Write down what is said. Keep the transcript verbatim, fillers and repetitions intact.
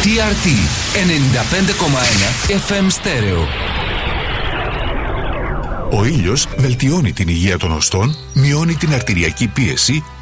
τι αρ τι ενενήντα πέντε κόμμα ένα εφ εμ Στέρεο. Ο ήλιος βελτιώνει την υγεία των οστών, μειώνει την αρτηριακή πίεση